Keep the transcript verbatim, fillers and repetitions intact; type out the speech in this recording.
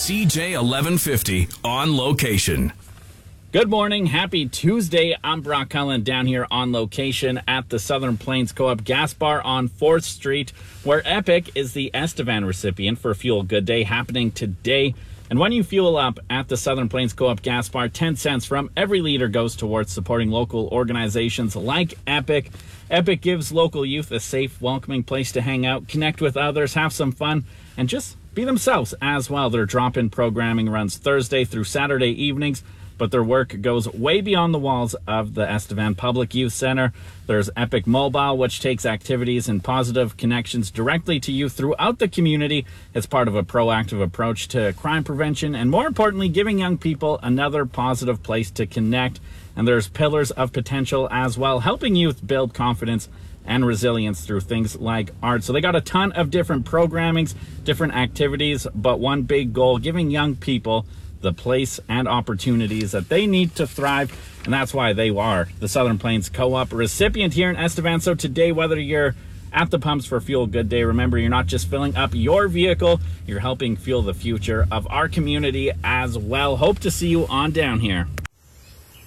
C J eleven fifty On Location. Good morning. Happy Tuesday. I'm Brock Cullen down here on location at the Southern Plains Co-op Gas Bar on fourth street, where Epic is the Estevan recipient for Fuel Good Day happening today. And when you fuel up at the Southern Plains Co-op Gas Bar, ten cents from every liter goes towards supporting local organizations like Epic. Epic gives local youth a safe, welcoming place to hang out, connect with others, have some fun, and just be themselves as well. Their drop-in programming runs Thursday through Saturday evenings, but their work goes way beyond the walls of the Estevan Public Youth Center. There's Epic Mobile, which takes activities and positive connections directly to youth throughout the community. It's part of a proactive approach to crime prevention and, more importantly, giving young people another positive place to connect. And there's Pillars of Potential as well, helping youth build confidence and resilience through things like art. So they got a ton of different programmings, different activities, but one big goal, giving young people the place and opportunities that they need to thrive, and that's why they are the Southern Plains Co-op recipient here in Estevan. So today, whether you're at the pumps for Fuel Good Day, remember, you're not just filling up your vehicle, you're helping fuel the future of our community as well. Hope to see you on down here.